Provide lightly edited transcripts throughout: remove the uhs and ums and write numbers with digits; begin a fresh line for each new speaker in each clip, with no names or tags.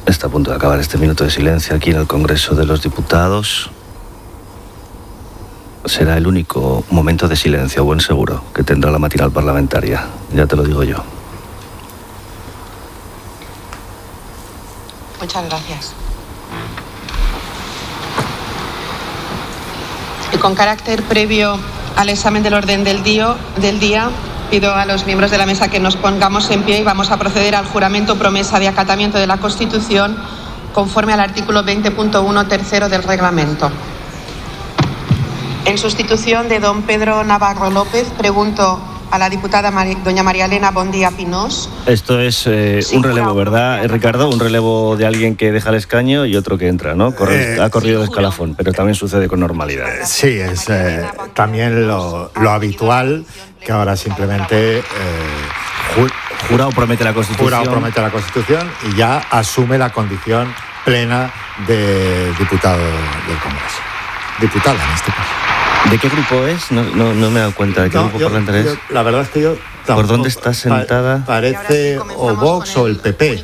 Está a punto de acabar este minuto de silencio aquí en el Congreso de los Diputados. Será el único momento de silencio, buen seguro, que tendrá la matinal parlamentaria. Ya te lo digo yo.
Muchas gracias. Y con carácter previo al examen del orden del día, pido a los miembros de la mesa que nos pongamos en pie y vamos a proceder al juramento promesa de acatamiento de la Constitución conforme al artículo 20.1 tercero del reglamento. En sustitución de don Pedro Navarro López, pregunto a la diputada doña María Elena Bondía Pinós.
Esto es un relevo, ¿verdad, Ricardo? Un relevo de alguien que deja el escaño y otro que entra, ¿no? Ha corrido de escalafón, pero también sucede con normalidad.
Sí, es también lo habitual, que ahora simplemente
jurado promete la Constitución
y ya asume la condición plena de diputado del Congreso. Diputada en este caso.
¿De qué grupo es? No me he dado cuenta de qué grupo parlamentario es.
La verdad es que yo tampoco.
¿Por dónde está sentada?
Parece o Vox o el PP.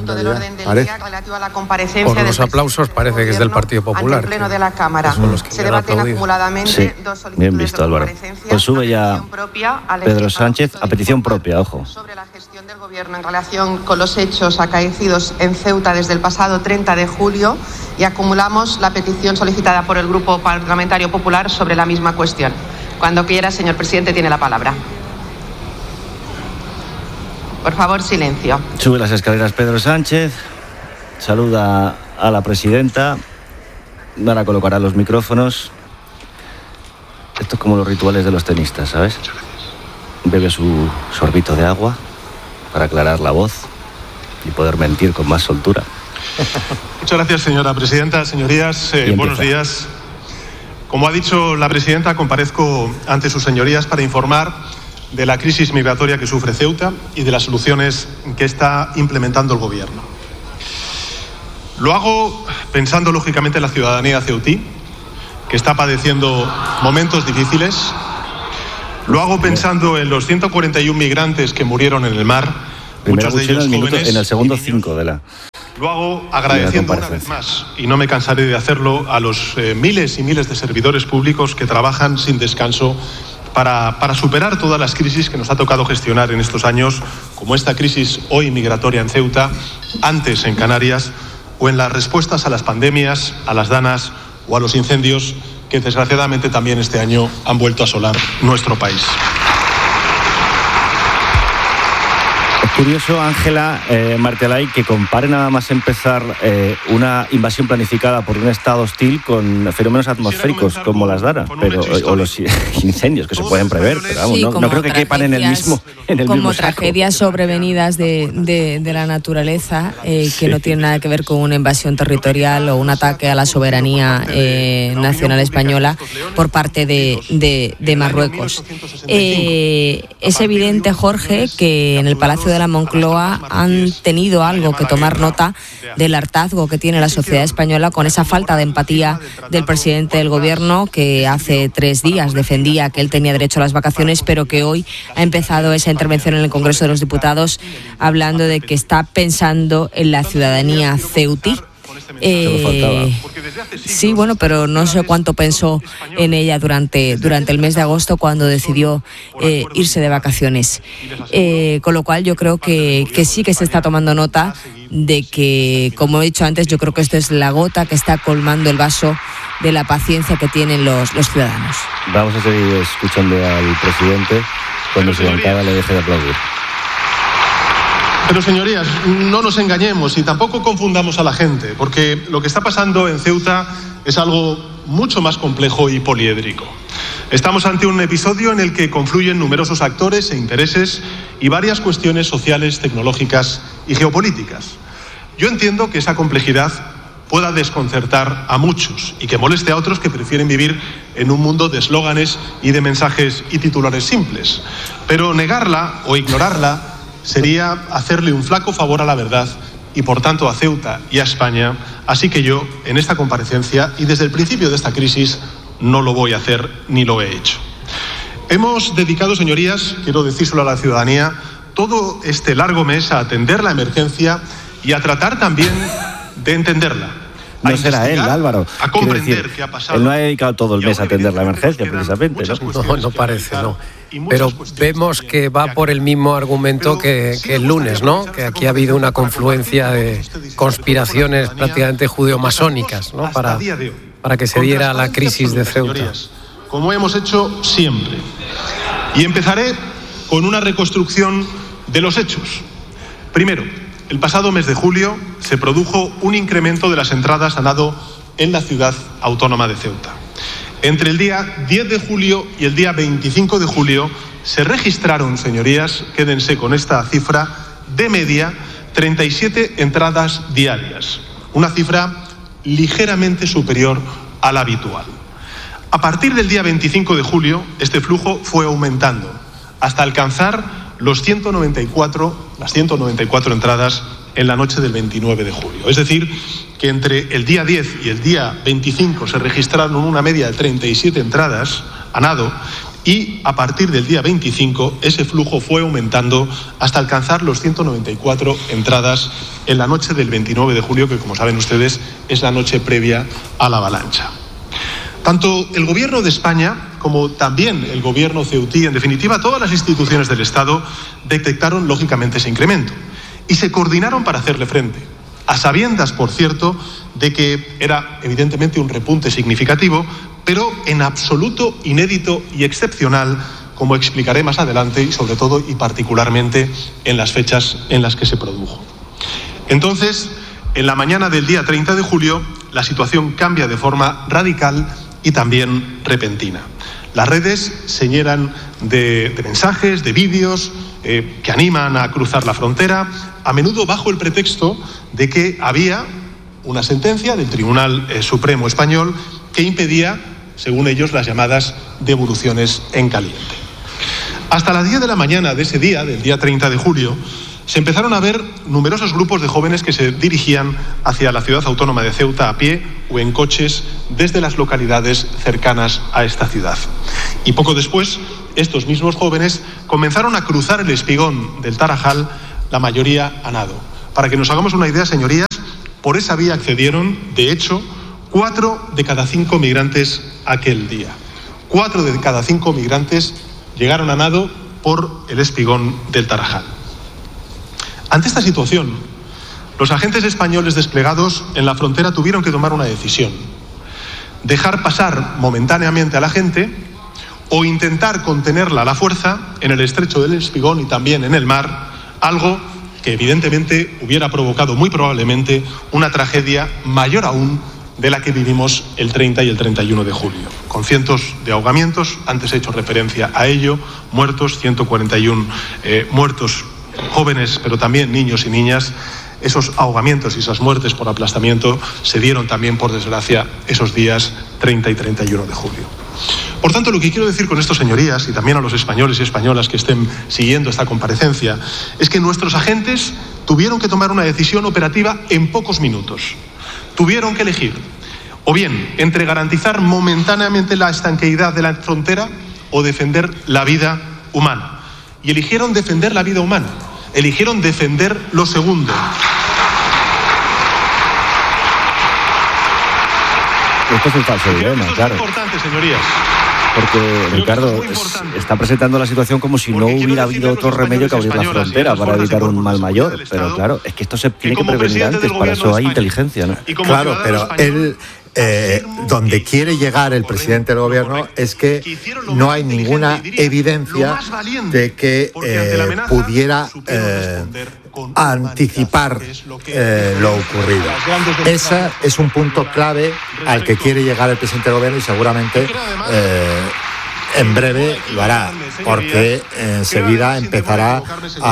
Por los aplausos parece que es del Partido Popular.
Pleno de la Cámara. Se debaten acumuladamente dos solicitudes.
Bien visto, Álvaro. Pues sube ya Pedro Sánchez a petición propia, ojo.
Sobre la gestión del Gobierno en relación con los hechos acaecidos en Ceuta desde el pasado 30 de julio y acumulamos la petición solicitada por el Grupo Parlamentario Popular sobre la misma cuestión. Cuando quiera, señor presidente, tiene la palabra. Por favor, silencio.
Sube las escaleras Pedro Sánchez, saluda a la presidenta, ahora colocará los micrófonos. Esto es como los rituales de los tenistas, ¿sabes? Bebe su sorbito de agua para aclarar la voz y poder mentir con más soltura.
Muchas gracias, señora presidenta. Señorías, buenos días. Como ha dicho la presidenta, comparezco ante sus señorías para informar de la crisis migratoria que sufre Ceuta y de las soluciones que está implementando el Gobierno. Lo hago pensando, lógicamente, en la ciudadanía ceutí, que está padeciendo momentos difíciles. Lo hago pensando en los 141 migrantes que murieron en el mar, muchos de ellos jóvenes.
En el segundo 5 de la...
Lo hago agradeciendo una vez más, y no me cansaré de hacerlo, a los miles y miles de servidores públicos que trabajan sin descanso para superar todas las crisis que nos ha tocado gestionar en estos años, como esta crisis hoy migratoria en Ceuta, antes en Canarias, o en las respuestas a las pandemias, a las danas o a los incendios que desgraciadamente también este año han vuelto a asolar nuestro país.
Es curioso, Ángela Martelay, que compare nada más empezar una invasión planificada por un estado hostil con fenómenos atmosféricos como las danas, o los incendios que se pueden prever, pero vamos,
sí,
no creo que quepan en el mismo
como tragedias sobrevenidas de la naturaleza que no tienen nada que ver con una invasión territorial o un ataque a la soberanía nacional española por parte de Marruecos. Es evidente, Jorge, que en el Palacio de la Moncloa han tenido algo que tomar nota del hartazgo que tiene la sociedad española con esa falta de empatía del presidente del Gobierno, que hace 3 días defendía que él tenía derecho a las vacaciones, pero que hoy ha empezado esa intervención en el Congreso de los Diputados hablando de que está pensando en la ciudadanía ceutí. Sí, bueno, pero no sé cuánto pensó en ella durante el mes de agosto cuando decidió irse de vacaciones. Con lo cual yo creo que sí que se está tomando nota de que, como he dicho antes, yo creo que esto es la gota que está colmando el vaso de la paciencia que tienen los ciudadanos.
Vamos a seguir escuchando al presidente cuando su bancada le deje de aplaudir.
Pero, señorías, no nos engañemos y tampoco confundamos a la gente, porque lo que está pasando en Ceuta es algo mucho más complejo y poliédrico. Estamos ante un episodio en el que confluyen numerosos actores e intereses y varias cuestiones sociales, tecnológicas y geopolíticas. Yo entiendo que esa complejidad pueda desconcertar a muchos y que moleste a otros que prefieren vivir en un mundo de eslóganes y de mensajes y titulares simples. Pero negarla o ignorarla sería hacerle un flaco favor a la verdad y, por tanto, a Ceuta y a España. Así que yo, en esta comparecencia y desde el principio de esta crisis, no lo voy a hacer ni lo he hecho. Hemos dedicado, señorías, quiero decírselo a la ciudadanía, todo este largo mes a atender la emergencia y a tratar también de entenderla.
No será él, Álvaro.
A comprender qué ha pasado.
Él no ha dedicado todo el mes a atender la emergencia, precisamente, ¿no?
No parece, no. Pero vemos que va por el mismo argumento que el lunes, ¿no? Que aquí ha habido una confluencia de conspiraciones prácticamente judeo-masónicas, ¿no? Para que se diera la crisis de Ceuta.
Como hemos hecho siempre. Y empezaré con una reconstrucción de los hechos. Primero, el pasado mes de julio se produjo un incremento de las entradas a nado en la ciudad autónoma de Ceuta. Entre el día 10 de julio y el día 25 de julio se registraron, señorías, quédense con esta cifra, de media 37 entradas diarias, una cifra ligeramente superior a la habitual. A partir del día 25 de julio, este flujo fue aumentando hasta alcanzar las 194 entradas en la noche del 29 de julio. Es decir, que entre el día 10 y el día 25 se registraron una media de 37 entradas a nado y a partir del día 25 ese flujo fue aumentando hasta alcanzar los 194 entradas en la noche del 29 de julio, que como saben ustedes es la noche previa a la avalancha. Tanto el Gobierno de España como también el Gobierno ceutí, en definitiva todas las instituciones del Estado, detectaron lógicamente ese incremento y se coordinaron para hacerle frente, a sabiendas, por cierto, de que era evidentemente un repunte significativo, pero en absoluto inédito y excepcional, como explicaré más adelante y sobre todo y particularmente en las fechas en las que se produjo. Entonces, en la mañana del día 30 de julio, la situación cambia de forma radical y también repentina. Las redes se llenan de mensajes, de vídeos que animan a cruzar la frontera, a menudo bajo el pretexto de que había una sentencia del Tribunal Supremo Español que impedía, según ellos, las llamadas devoluciones en caliente. Hasta las 10 de la mañana de ese día, del día 30 de julio, se empezaron a ver numerosos grupos de jóvenes que se dirigían hacia la ciudad autónoma de Ceuta a pie o en coches desde las localidades cercanas a esta ciudad. Y poco después, estos mismos jóvenes comenzaron a cruzar el espigón del Tarajal, la mayoría a nado. Para que nos hagamos una idea, señorías, por esa vía accedieron, de hecho, 4 de cada 5 migrantes aquel día. 4 de cada 5 migrantes llegaron a nado por el espigón del Tarajal. Ante esta situación, los agentes españoles desplegados en la frontera tuvieron que tomar una decisión: dejar pasar momentáneamente a la gente o intentar contenerla a la fuerza en el estrecho del Espigón y también en el mar, algo que evidentemente hubiera provocado muy probablemente una tragedia mayor aún de la que vivimos el 30 y el 31 de julio, con cientos de ahogamientos, antes he hecho referencia a ello, muertos, 141 muertos, jóvenes, pero también niños y niñas. Esos ahogamientos y esas muertes por aplastamiento se dieron también, por desgracia, esos días 30 y 31 de julio. Por tanto, lo que quiero decir con esto, señorías, y también a los españoles y españolas que estén siguiendo esta comparecencia, es que nuestros agentes tuvieron que tomar una decisión operativa en pocos minutos. Tuvieron que elegir, o bien, entre garantizar momentáneamente la estanqueidad de la frontera o defender la vida humana. Y eligieron defender la vida humana, eligieron defender lo segundo.
Esto es un falso dilema, claro.
Es importante, señorías.
Porque Ricardo está presentando la situación como si no hubiera habido otro remedio que abrir la frontera para evitar un mal mayor. Pero claro, es que esto se tiene que prevenir antes, para eso hay inteligencia, ¿no?
Claro, pero él, donde quiere llegar el presidente del gobierno es que no hay ninguna evidencia de que pudiera anticipar lo ocurrido. Ese es un punto clave al que quiere llegar el presidente del gobierno y seguramente en breve lo hará, porque enseguida empezará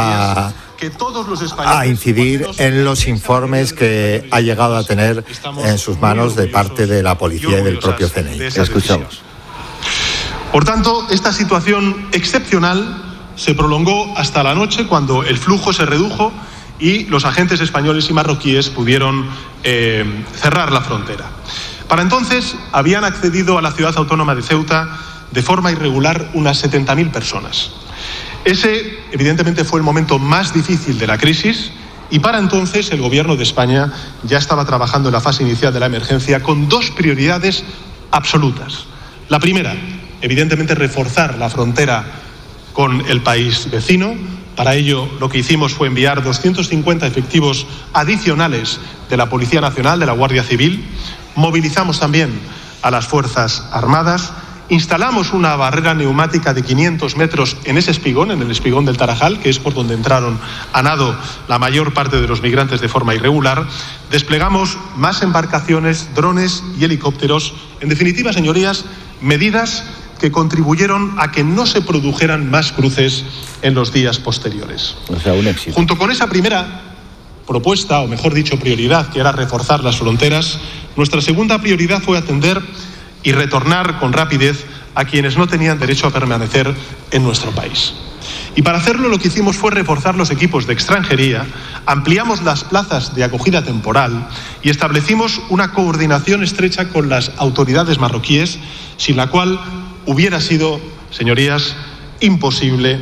a incidir en los informes que ha llegado a tener en sus manos de parte de la policía y del propio CNI.
Escuchamos.
Por tanto, esta situación excepcional se prolongó hasta la noche, cuando el flujo se redujo y los agentes españoles y marroquíes pudieron cerrar la frontera. Para entonces habían accedido a la ciudad autónoma de Ceuta de forma irregular unas 70.000 personas. Ese, evidentemente, fue el momento más difícil de la crisis Y para entonces el Gobierno de España ya estaba trabajando en la fase inicial de la emergencia con dos prioridades absolutas. La primera, evidentemente, reforzar la frontera con el país vecino. Para ello, lo que hicimos fue enviar 250 efectivos adicionales de la Policía Nacional, de la Guardia Civil. Movilizamos también a las Fuerzas Armadas. Instalamos una barrera neumática de 500 metros en ese espigón, en el espigón del Tarajal, que es por donde entraron a nado la mayor parte de los migrantes de forma irregular. Desplegamos más embarcaciones, drones y helicópteros. En definitiva, señorías, medidas que contribuyeron a que no se produjeran más cruces en los días posteriores.
O sea, un éxito.
Junto con esa primera propuesta, o mejor dicho, prioridad, que era reforzar las fronteras, nuestra segunda prioridad fue atender y retornar con rapidez a quienes no tenían derecho a permanecer en nuestro país. Y para hacerlo lo que hicimos fue reforzar los equipos de extranjería, ampliamos las plazas de acogida temporal y establecimos una coordinación estrecha con las autoridades marroquíes, sin la cual hubiera sido, señorías, imposible,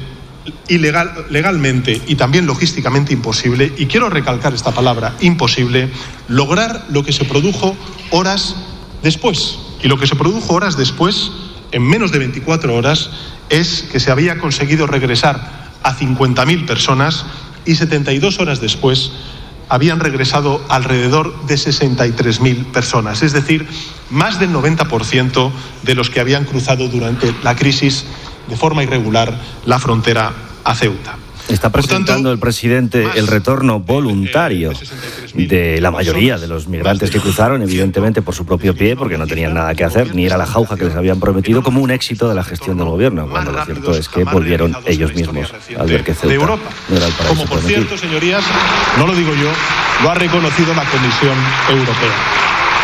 legalmente y también logísticamente imposible, y quiero recalcar esta palabra, imposible, lograr lo que se produjo horas después. Y lo que se produjo horas después, en menos de 24 horas, es que se había conseguido regresar a 50.000 personas y 72 horas después habían regresado alrededor de 63.000 personas, es decir, más del 90% de los que habían cruzado durante la crisis de forma irregular la frontera a Ceuta.
Está presentando el presidente el retorno voluntario de la mayoría de los migrantes que cruzaron, evidentemente por su propio pie, porque no tenían nada que hacer, ni era la jauja que les habían prometido, como un éxito de la gestión del gobierno, cuando lo cierto es que volvieron ellos mismos al ver que Ceuta no era el paraíso
prometido. Como por cierto, señorías, no lo digo yo, lo ha reconocido la Comisión Europea.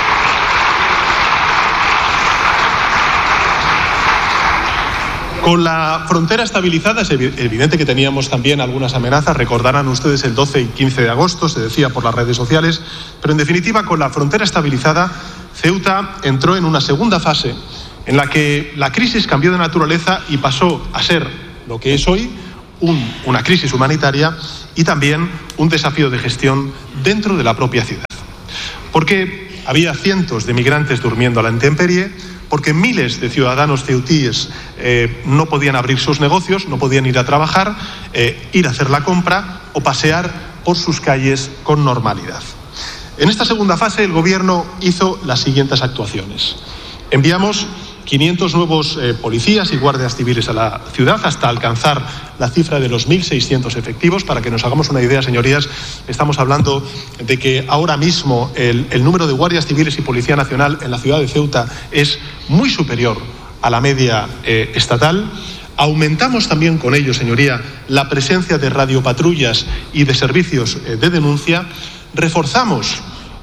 Con la frontera estabilizada, es evidente que teníamos también algunas amenazas. Recordarán ustedes el 12 y 15 de agosto, se decía por las redes sociales. Pero en definitiva, con la frontera estabilizada, Ceuta entró en una segunda fase en la que la crisis cambió de naturaleza y pasó a ser lo que es hoy, una crisis humanitaria y también un desafío de gestión dentro de la propia ciudad. Porque había cientos de migrantes durmiendo a la intemperie, porque miles de ciudadanos ceutíes no podían abrir sus negocios, no podían ir a trabajar, ir a hacer la compra o pasear por sus calles con normalidad. En esta segunda fase el Gobierno hizo las siguientes actuaciones. Enviamos 500 nuevos policías y guardias civiles a la ciudad hasta alcanzar la cifra de los 1.600 efectivos. Para que nos hagamos una idea, señorías, estamos hablando de que ahora mismo el número de guardias civiles y Policía Nacional en la ciudad de Ceuta es muy superior a la media estatal. Aumentamos también con ello, señoría, la presencia de radiopatrullas y de servicios de denuncia. Reforzamos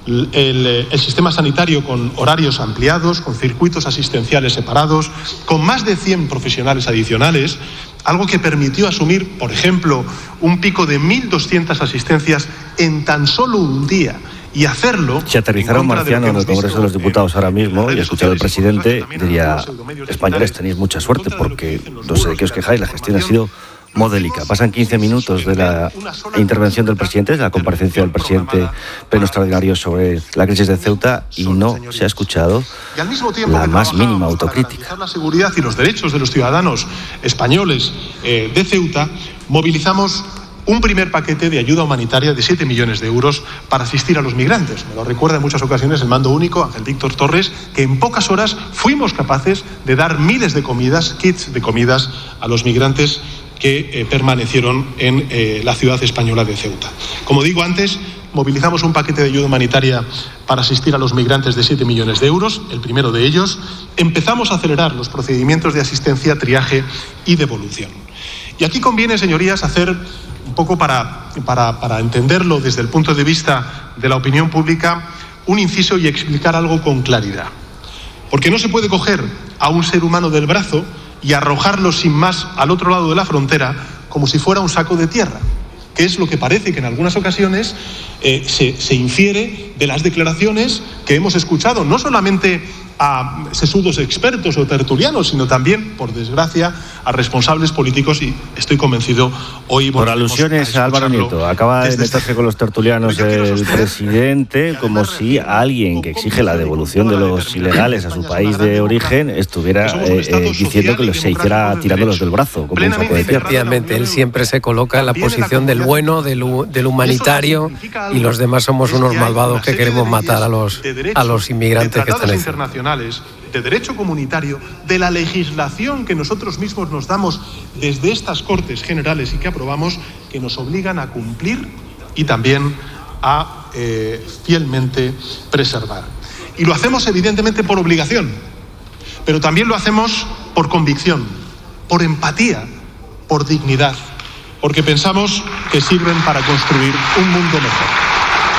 el sistema sanitario con horarios ampliados, con circuitos asistenciales separados, con más de 100 profesionales adicionales, algo que permitió asumir, por ejemplo, un pico de 1.200 asistencias en tan solo un día. Y hacerlo...
Si aterrizara un marciano en el Congreso de los Diputados ahora mismo y escuchado al presidente, diría: españoles, tenéis mucha suerte porque no sé de qué os quejáis, la gestión ha sido modélica. Pasan 15 minutos de la intervención del presidente, de la comparecencia del presidente pleno extraordinario sobre la crisis de Ceuta, y no se ha escuchado la más mínima autocrítica.
Para la seguridad y los derechos de los ciudadanos españoles de Ceuta, movilizamos un primer paquete de ayuda humanitaria de 7 millones de euros para asistir a los migrantes. Me lo recuerda en muchas ocasiones el mando único, Ángel Víctor Torres, que en pocas horas fuimos capaces de dar miles de comidas, kits de comidas, a los migrantes que permanecieron en la ciudad española de Ceuta. Como digo antes, movilizamos un paquete de ayuda humanitaria para asistir a los migrantes de 7 millones de euros, el primero de ellos. Empezamos a acelerar los procedimientos de asistencia, triaje y devolución. Y aquí conviene, señorías, hacer un poco para entenderlo desde el punto de vista de la opinión pública, un inciso y explicar algo con claridad. Porque no se puede coger a un ser humano del brazo y arrojarlo sin más al otro lado de la frontera como si fuera un saco de tierra, que es lo que parece que en algunas ocasiones se infiere de las declaraciones que hemos escuchado, no solamente a sesudos expertos o tertulianos, sino también, por desgracia, a responsables políticos, y estoy convencido hoy...
Por alusiones a Álvaro Nieto, acaba de meterse con los tertulianos el presidente, como si alguien que exige la devolución de los ilegales a su país de origen estuviera diciendo que se hiciera tirándolos del brazo, como un saco de tierra.
Efectivamente, él siempre se coloca en la posición del bueno, del humanitario, y los demás somos unos malvados que queremos matar a los inmigrantes que están
internacionales, de derecho comunitario, de la legislación que nosotros mismos nos damos desde estas Cortes Generales y que aprobamos, que nos obligan a cumplir y también a fielmente preservar. Y lo hacemos evidentemente por obligación, pero también lo hacemos por convicción, por empatía, por dignidad, porque pensamos que sirven para construir un mundo mejor.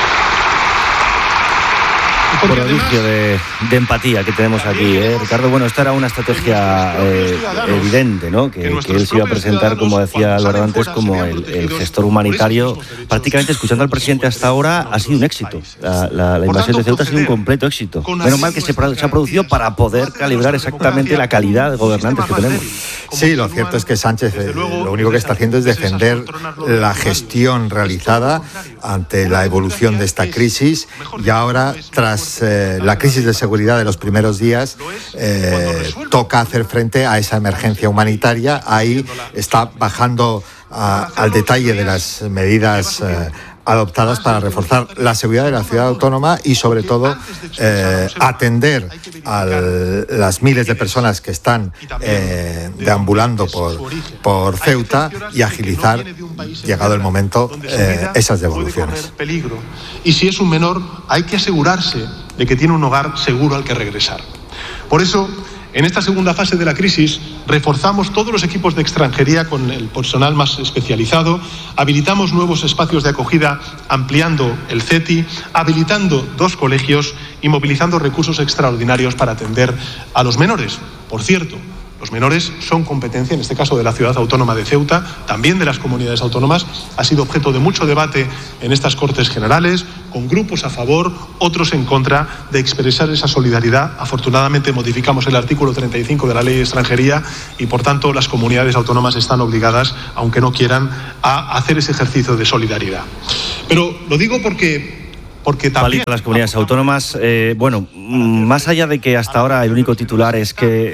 Prodigio de empatía que tenemos aquí, Ricardo. Bueno, esta era una estrategia evidente, ¿no? Que él se iba a presentar, como decía Álvaro antes, como el gestor humanitario. Prácticamente, escuchando al presidente hasta ahora, ha sido un éxito. La invasión de Ceuta ha sido un completo éxito. Menos mal que se ha producido para poder calibrar exactamente la calidad de gobernantes que tenemos.
Sí, lo cierto es que Sánchez lo único que está haciendo es defender la gestión realizada ante la evolución de esta crisis, y ahora, tras la crisis de seguridad de los primeros días, toca hacer frente a esa emergencia humanitaria. Ahí está bajando al detalle de las medidas adoptadas para reforzar la seguridad de la ciudad autónoma y, sobre todo, atender a las miles de personas que están deambulando por Ceuta y agilizar, llegado el momento, esas devoluciones.
Y si es un menor, hay que asegurarse de que tiene un hogar seguro al que regresar. Por eso, en esta segunda fase de la crisis, reforzamos todos los equipos de extranjería con el personal más especializado, habilitamos nuevos espacios de acogida, ampliando el CETI, habilitando 2 colegios y movilizando recursos extraordinarios para atender a los menores. Por cierto, los menores son competencia, en este caso, de la ciudad autónoma de Ceuta, también de las comunidades autónomas. Ha sido objeto de mucho debate en estas Cortes Generales, con grupos a favor, otros en contra, de expresar esa solidaridad. Afortunadamente modificamos el artículo 35 de la Ley de Extranjería y, por tanto, las comunidades autónomas están obligadas, aunque no quieran, a hacer ese ejercicio de solidaridad. Pero lo digo porque también
las comunidades autónomas, más allá de que hasta ahora el único titular es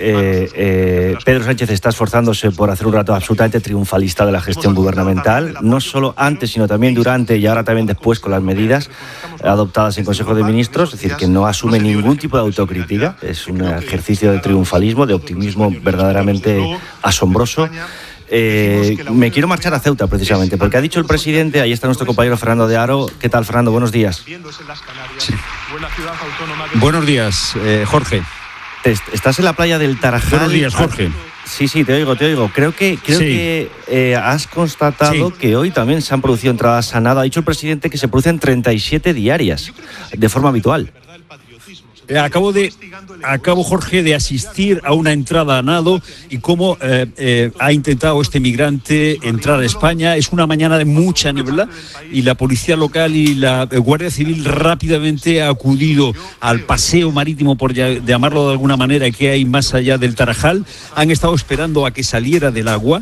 que Pedro Sánchez está esforzándose por hacer un relato absolutamente triunfalista de la gestión gubernamental, no solo antes, sino también durante y ahora también después, con las medidas adoptadas en Consejo de Ministros, es decir, que no asume ningún tipo de autocrítica. Es un ejercicio de triunfalismo, de optimismo verdaderamente asombroso. Me quiero marchar a Ceuta, precisamente, porque ha dicho el presidente, ahí está nuestro compañero Fernando de Aro. ¿Qué tal, Fernando? Buenos días.
Sí. Buenos días, Jorge.
Estás en la playa del Tarajal.
Buenos días, Jorge.
Sí, te oigo. Creo que has constatado que hoy también se han producido entradas a nado. Ha dicho el presidente que se producen 37 diarias, de forma habitual.
Acabo, Jorge, de asistir a una entrada a nado y cómo ha intentado este migrante entrar a España. Es una mañana de mucha niebla y la policía local y la Guardia Civil rápidamente ha acudido al paseo marítimo, por llamarlo de alguna manera, que hay más allá del Tarajal. Han estado esperando a que saliera del agua.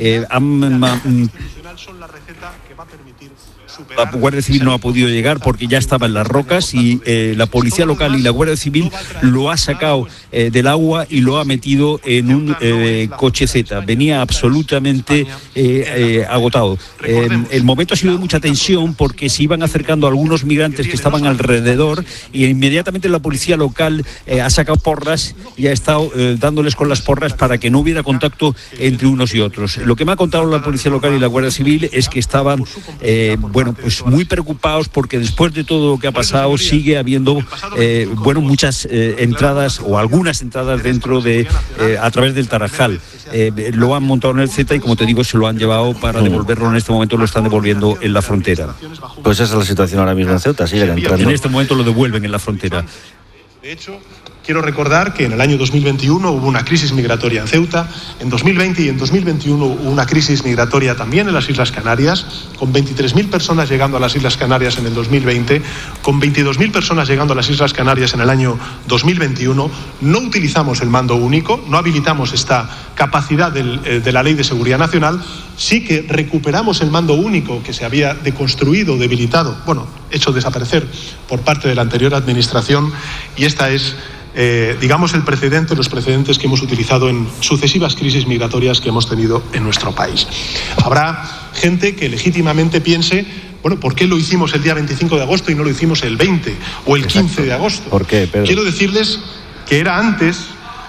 La Guardia Civil no ha podido llegar porque ya estaba en las rocas y la policía local y la Guardia Civil lo ha sacado del agua y lo ha metido en un coche Z. Venía absolutamente agotado. El momento ha sido de mucha tensión porque se iban acercando algunos migrantes que estaban alrededor y inmediatamente la policía local ha sacado porras y ha estado dándoles con las porras para que no hubiera contacto entre unos y otros. Lo que me ha contado la policía local y la Guardia Civil es que estaban pues muy preocupados porque después de todo lo que ha pasado sigue habiendo muchas entradas o algunas entradas dentro de a través del Tarajal. Lo han montado en el Z y, como te digo, se lo han llevado para devolverlo. En este momento lo están devolviendo en la frontera.
Pues esa es la situación ahora mismo en Ceuta, siguen entrando.
En este momento lo devuelven en la frontera.
De hecho, Quiero recordar que en el año 2021 hubo una crisis migratoria en Ceuta, en 2020 y en 2021 hubo una crisis migratoria también en las Islas Canarias, con 23.000 personas llegando a las Islas Canarias en el 2020, con 22.000 personas llegando a las Islas Canarias en el año 2021. No utilizamos el mando único, no habilitamos esta capacidad de la Ley de Seguridad Nacional, sí que recuperamos el mando único que se había deconstruido, debilitado, hecho desaparecer por parte de la anterior administración, y esta es digamos, los precedentes que hemos utilizado en sucesivas crisis migratorias que hemos tenido en nuestro país. Habrá gente que legítimamente piense, ¿por qué lo hicimos el día 25 de agosto y no lo hicimos el 20 o el 15 de agosto?
¿Por qué, Pedro?
Quiero decirles que era antes.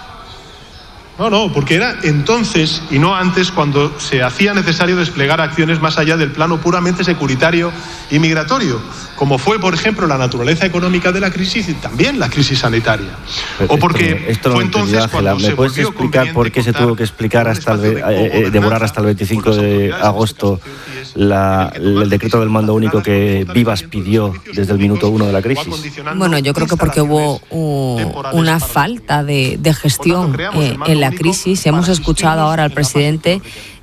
Porque era entonces y no antes cuando se hacía necesario desplegar acciones más allá del plano puramente securitario y migratorio, como fue, por ejemplo, la naturaleza económica de la crisis y también la crisis sanitaria. O porque
esto no
fue entonces cuando
¿me puedes explicar por qué se tuvo que explicar demorar hasta el 25 de agosto el decreto del mando único que Vivas pidió desde el minuto 1 de la crisis?
Yo creo que porque hubo una falta de gestión en la crisis. Hemos escuchado ahora al presidente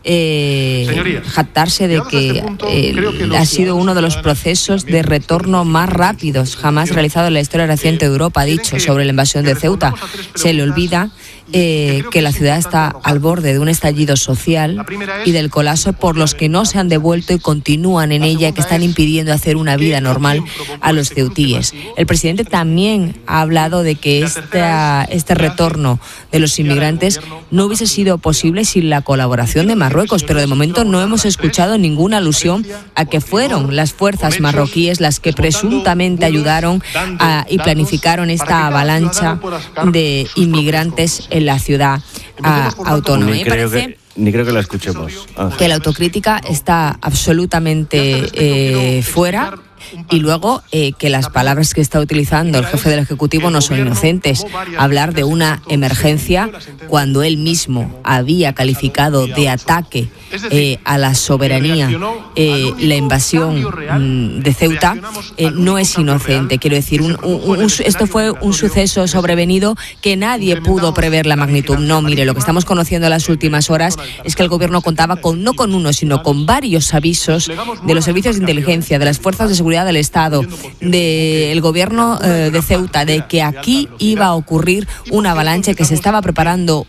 jactarse de que ha sido uno de los procesos de retorno más rápidos jamás realizado en la historia reciente de Europa, ha dicho sobre la invasión de Ceuta. Se le olvida que la ciudad está al borde de un estallido social y del colapso por los que no se han devuelto y continúan en ella y que están impidiendo hacer una vida normal a los ceutíes. El presidente también ha hablado de que este retorno de los inmigrantes no hubiese sido posible sin la colaboración de Marruecos, pero de momento no hemos escuchado ninguna alusión a que fueron las fuerzas marroquíes las que presuntamente ayudaron y planificaron esta avalancha de inmigrantes en la ciudad autónoma.
Ni creo que la escuchemos.
Que la autocrítica está absolutamente fuera. Y luego que las palabras que está utilizando el jefe del Ejecutivo no son inocentes. Hablar de una emergencia cuando él mismo había calificado de ataque a la soberanía la invasión de Ceuta no es inocente. Quiero decir, esto fue un suceso sobrevenido que nadie pudo prever la magnitud. No, mire, lo que estamos conociendo en las últimas horas es que el gobierno contaba no con uno, sino con varios avisos de los servicios de inteligencia, de las fuerzas de seguridad del Estado, del gobierno de Ceuta, de que aquí iba a ocurrir una avalancha, que se estaba preparando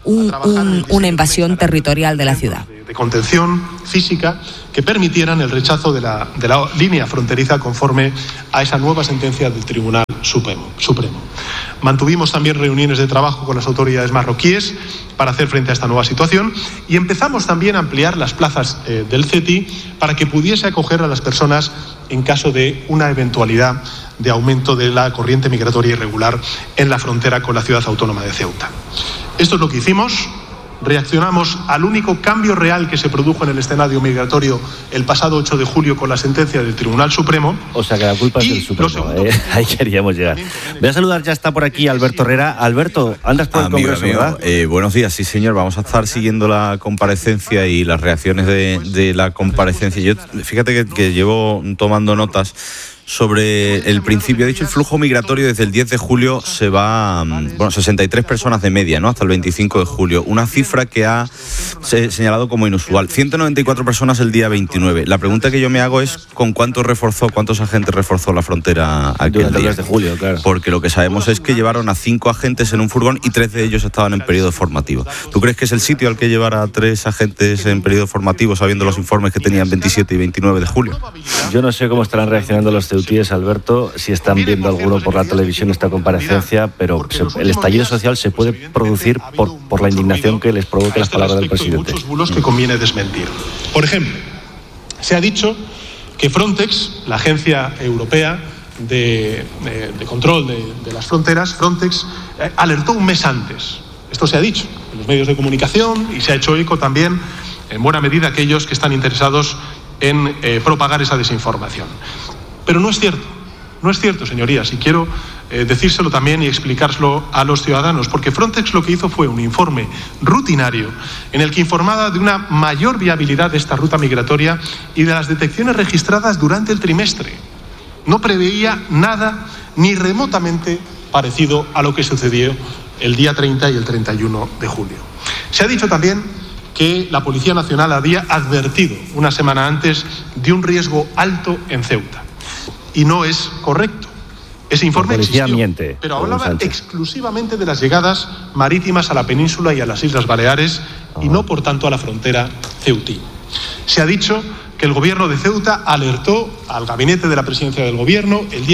una invasión territorial de la ciudad.
De contención física que permitieran el rechazo de la línea fronteriza conforme a esa nueva sentencia del Tribunal Supremo. Mantuvimos también reuniones de trabajo con las autoridades marroquíes para hacer frente a esta nueva situación y empezamos también a ampliar las plazas del CETI para que pudiese acoger a las personas en caso de una eventualidad de aumento de la corriente migratoria irregular en la frontera con la ciudad autónoma de Ceuta. Esto es lo que hicimos. Reaccionamos al único cambio real que se produjo en el escenario migratorio el pasado 8 de julio con la sentencia del Tribunal Supremo.
O sea que la culpa es del Supremo. Ahí queríamos llegar. Voy a saludar, ya está por aquí Alberto Herrera. Alberto, andas por el Congreso, ¿verdad?
Buenos días, sí señor. Vamos a estar siguiendo la comparecencia y las reacciones de la comparecencia. Yo, fíjate que llevo tomando notas sobre el principio. Ha dicho el flujo migratorio desde el 10 de julio se va, 63 personas de media, ¿no? Hasta el 25 de julio. Una cifra que ha señalado como inusual. 194 personas el día 29. La pregunta que yo me hago es ¿con cuántos agentes reforzó la frontera aquel día?
El 10 de julio, claro.
Porque lo que sabemos es que llevaron a 5 agentes en un furgón y 3 de ellos estaban en periodo formativo. ¿Tú crees que es el sitio al que llevar a 3 agentes en periodo formativo sabiendo los informes que tenían 27 y 29 de julio?
Yo no sé cómo estarán reaccionando los ceutíes, Alberto, si están viendo alguno por la televisión esta comparecencia, pero el estallido social se puede producir por la indignación que les provoca las palabras del presidente.
Hay muchos bulos que conviene desmentir. Por ejemplo, se ha dicho que Frontex, la agencia europea de control de las fronteras, Frontex, alertó un mes antes. Esto se ha dicho en los medios de comunicación y se ha hecho eco también, en buena medida, aquellos que están interesados en propagar esa desinformación. Pero no es cierto, señorías, y quiero decírselo también y explicárselo a los ciudadanos, porque Frontex lo que hizo fue un informe rutinario en el que informaba de una mayor viabilidad de esta ruta migratoria y de las detecciones registradas durante el trimestre. No preveía nada ni remotamente parecido a lo que sucedió el día 30 y el 31 de julio. Se ha dicho también que la Policía Nacional había advertido una semana antes de un riesgo alto en Ceuta. Y no es correcto. Ese informe existió,
miente,
pero hablaba exclusivamente de las llegadas marítimas a la península y a las Islas Baleares y no, por tanto, a la frontera ceutí. Se ha dicho que el gobierno de Ceuta alertó al gabinete de la presidencia del gobierno el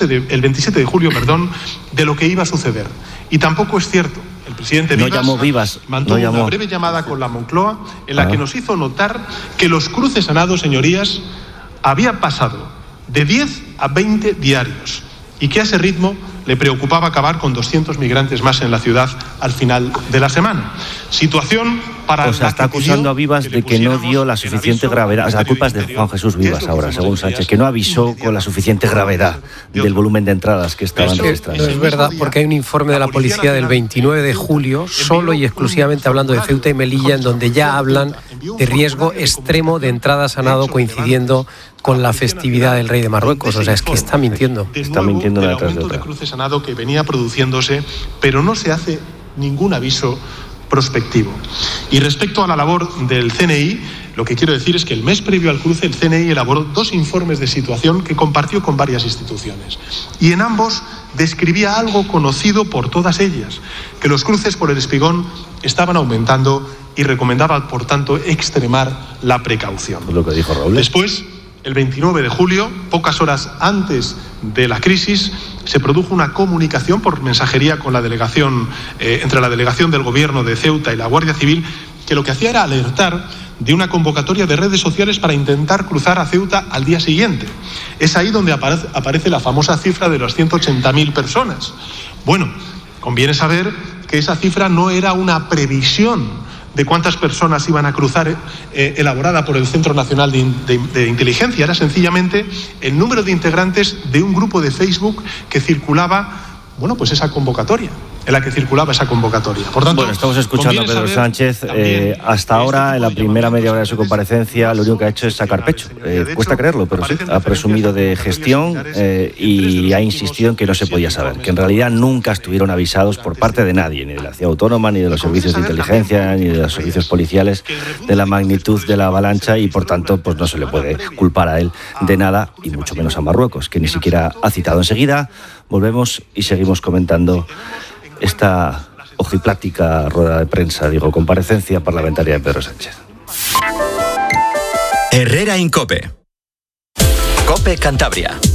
27 de julio, de lo que iba a suceder. Y tampoco es cierto. El presidente Vivas mantuvo una breve llamada con la Moncloa en la que nos hizo notar que los cruces a nado, señorías, habían pasado de 10 a 20 diarios y que a ese ritmo le preocupaba acabar con 200 migrantes más en la ciudad al final de la semana. Situación para
la que está acusando a Vivas de que no dio la suficiente gravedad. O sea, la culpa es de Juan Jesús Vivas ahora, según Sánchez, que no avisó con la suficiente gravedad del volumen de entradas que estaban registrando.
No es verdad, porque hay un informe de la policía del 29 de julio, solo y exclusivamente hablando de Ceuta y Melilla, en donde ya hablan de riesgo extremo de entradas a nado coincidiendo con la festividad del rey de Marruecos. O sea, es que está mintiendo.
Está mintiendo una detrás de otra.
De cruces a nado que venía produciéndose, pero no se hace ningún aviso prospectivo. Y respecto a la labor del CNI, lo que quiero decir es que el mes previo al cruce el CNI elaboró 2 informes de situación que compartió con varias instituciones. Y en ambos describía algo conocido por todas ellas, que los cruces por el Espigón estaban aumentando y recomendaba, por tanto, extremar la precaución.
Lo que dijo Robles.
Después, el 29 de julio, pocas horas antes de la crisis, se produjo una comunicación por mensajería con la delegación, entre la delegación del Gobierno de Ceuta y la Guardia Civil, que lo que hacía era alertar de una convocatoria de redes sociales para intentar cruzar a Ceuta al día siguiente. Es ahí donde aparece la famosa cifra de las 180.000 personas. Bueno, conviene saber que esa cifra no era una previsión de cuántas personas iban a cruzar elaborada por el Centro Nacional de Inteligencia. Era sencillamente el número de integrantes de un grupo de Facebook que circulaba, esa convocatoria, en la que circulaba esa convocatoria. Por tanto,
estamos escuchando a Pedro Sánchez. Hasta ahora, en la primera media hora de su comparecencia, lo único que ha hecho es sacar pecho. Cuesta creerlo, pero sí, ha presumido de gestión y ha insistido en que no se podía saber, que en realidad nunca estuvieron avisados por parte de nadie, ni de la Ciudad Autónoma, ni de los servicios de inteligencia, ni de los servicios policiales, de la magnitud de la avalancha y, por tanto, pues no se le puede culpar a él de nada, y mucho menos a Marruecos, que ni siquiera ha citado. Enseguida volvemos y seguimos comentando esta ojiplática rueda de prensa, comparecencia parlamentaria de Pedro Sánchez.
Herrera Incope. Cope Cantabria.